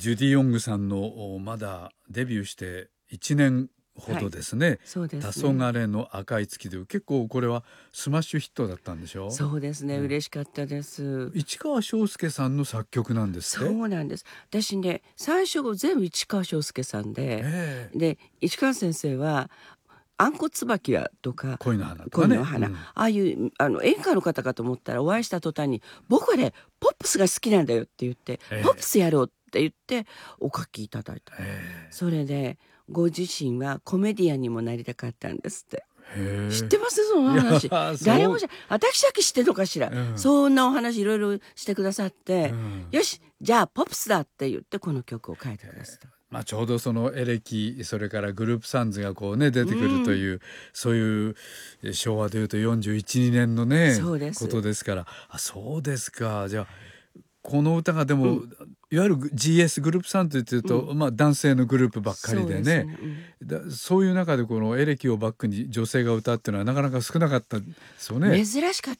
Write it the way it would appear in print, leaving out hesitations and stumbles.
ジュディ・ヨングさんのまだデビューして1年ほどですね。 そうですね。 黄昏の赤い月で結構これはスマッシュヒットだったんでしょ。 そうですね、嬉しかったです。 市川翔介さんの作曲なんですって。 そうなんです。私ね、最初全部市川翔介さんで、で市川先生はあんこ椿はとか恋の花とかね、 恋の花、ああいう演歌の方かと思ったら、お会いした途端に僕はねポップスが好きなんだよって言って、ポップスやろうって言ってお書きいただいた。それでご自身はコメディアンにもなりたかったんですって。知ってますその話。誰も私だけ知ってるのかしら、そんなお話いろいろしてくださって、よしじゃあポップスだって言ってこの曲を書いてくださった。 ちょうどそのエレキ、それからグループサンズがこうね出てくるという、そういう昭和でいうと41、2年のねことですから。そうですか。じゃあこの歌がでも、いわゆる GS グループサンズっていうと、男性のグループばっかりでね、そういう中でこのエレキをバックに女性が歌うっていうのはなかなか少なかったですよね。 珍しかっ